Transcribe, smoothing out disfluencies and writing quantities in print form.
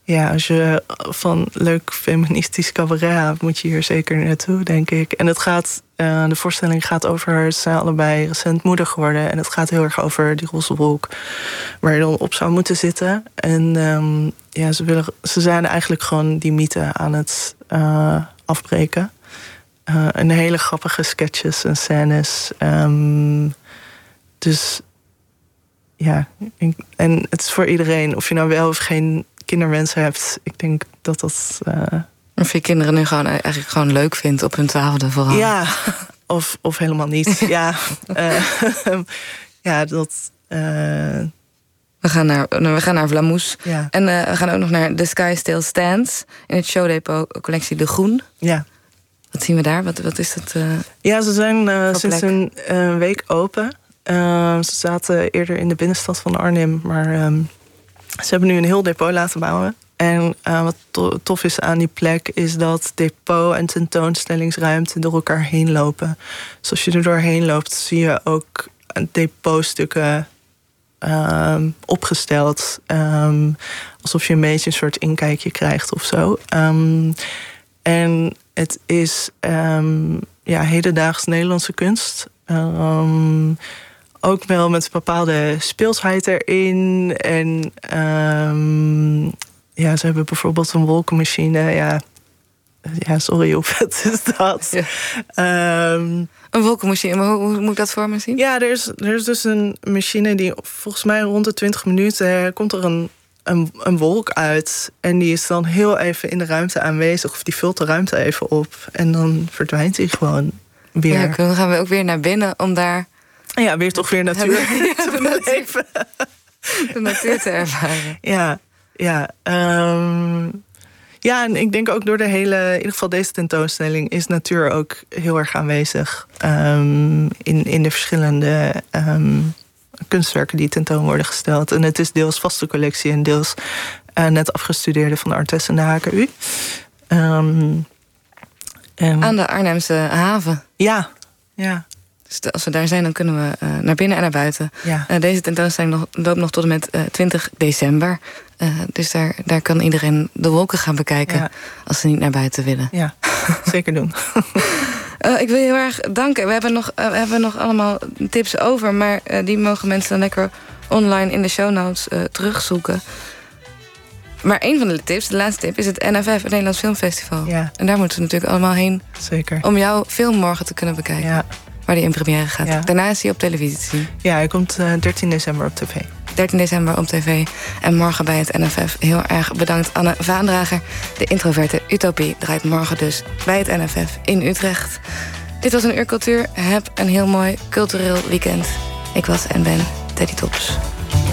Ja, als je van leuk feministisch cabaret houdt, moet je hier zeker naartoe, denk ik. En het gaat, de voorstelling gaat over, ze zijn allebei recent moeder geworden. En het gaat heel erg over die roze wolk waar je dan op zou moeten zitten. En ze zijn eigenlijk gewoon die mythe aan het afbreken. En hele grappige sketches en scènes. Dus ja, en het is voor iedereen, of je nou wel of geen kinderwensen hebt. Ik denk dat dat... Of je kinderen nu gewoon eigenlijk gewoon leuk vindt op hun 12e vooral. Ja, of helemaal niet. Ja, ja, dat... We gaan naar Vlamoes. Ja. En we gaan ook nog naar The Sky Still Stands. In het showdepot collectie De Groen. Ja. Wat zien we daar? Wat is het? Ja, ze zijn sinds een week open. Ze zaten eerder in de binnenstad van Arnhem. Maar ze hebben nu een heel depot laten bouwen. En wat tof is aan die plek is dat depot en tentoonstellingsruimte door elkaar heen lopen. Dus als je er doorheen loopt, zie je ook depotstukken opgesteld. Alsof je een beetje een soort inkijkje krijgt of zo. En het is hedendaags Nederlandse kunst. Ook wel met een bepaalde speelsheid erin. En ze hebben bijvoorbeeld een wolkenmachine. Ja, sorry, hoe vet is dat? Ja. Een wolkenmachine, maar hoe moet ik dat voor me zien? Ja, er is dus een machine die volgens mij rond de 20 minuten... komt er een wolk uit. En die is dan heel even in de ruimte aanwezig. Of die vult de ruimte even op. En dan verdwijnt hij gewoon weer. Ja, dan gaan we ook weer naar binnen om daar... Ja, weer toch weer natuur te beleven. De natuur te ervaren. Ja. Ja, en ik denk ook door in ieder geval deze tentoonstelling... is natuur ook heel erg aanwezig. In de verschillende kunstwerken die tentoon worden gesteld. En het is deels vaste collectie en deels net afgestudeerde van de Artes en de HKU. Aan de Arnhemse haven. Ja. Dus als we daar zijn, dan kunnen we naar binnen en naar buiten. Ja. Deze tentoonstelling loopt nog tot en met 20 december. Dus daar kan iedereen de wolken gaan bekijken... als ze niet naar buiten willen. Ja, zeker doen. Ik wil je heel erg danken. We hebben nog allemaal tips over... maar die mogen mensen dan lekker online in de show notes terugzoeken. Maar een van de tips, de laatste tip, is het NFF, het Nederlands Filmfestival. Ja. En daar moeten we natuurlijk allemaal heen. Zeker. Om jouw film morgen te kunnen bekijken. Ja. Waar die in première gaat. Ja. Daarna is hij op televisie te zien. Ja, hij komt 13 december op tv. 13 december op tv. En morgen bij het NFF. Heel erg bedankt, Anne Vaandrager. De introverte Utopie draait morgen dus bij het NFF in Utrecht. Dit was Een Uur Cultuur. Heb een heel mooi cultureel weekend. Ik was en ben Teddy Tops.